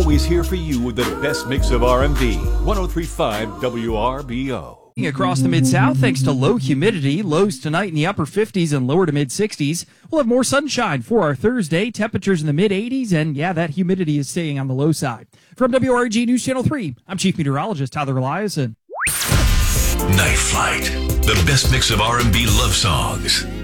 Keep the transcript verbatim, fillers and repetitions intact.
always here for you with the best mix of R and B. one oh three point five W R B O. Across the Mid-South, thanks to low humidity, lows tonight in the upper fifties and lower to mid-sixties. We'll have more sunshine for our Thursday, temperatures in the mid-eighties, and yeah, that humidity is staying on the low side. From W R G News Channel three, I'm Chief Meteorologist Tyler Eliason. Night Flight, the best mix of R and B love songs.